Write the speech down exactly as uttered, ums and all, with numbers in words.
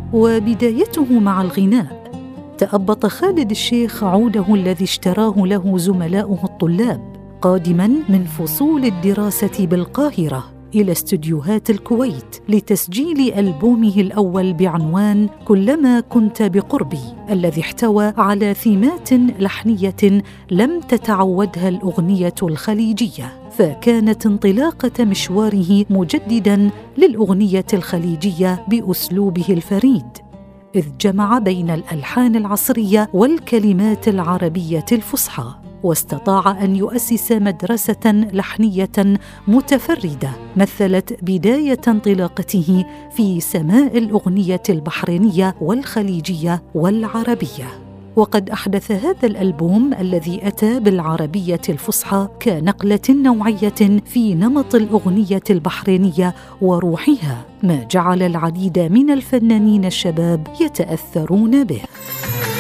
وبدايته مع الغناء. تأبط خالد الشيخ عوده الذي اشتراه له زملاؤه الطلاب قادماً من فصول الدراسة بالقاهرة إلى استديوهات الكويت لتسجيل ألبومه الأول بعنوان كلما كنت بقربي، الذي احتوى على ثيمات لحنية لم تتعودها الأغنية الخليجية، فكانت انطلاقة مشواره مجدداً للأغنية الخليجية بأسلوبه الفريد، إذ جمع بين الألحان العصرية والكلمات العربية الفصحى، واستطاع أن يؤسس مدرسة لحنية متفردة مثلت بداية انطلاقته في سماء الأغنية البحرينية والخليجية والعربية. وقد أحدث هذا الألبوم الذي أتى بالعربية الفصحى كنقلة نوعية في نمط الأغنية البحرينية وروحها، ما جعل العديد من الفنانين الشباب يتأثرون به.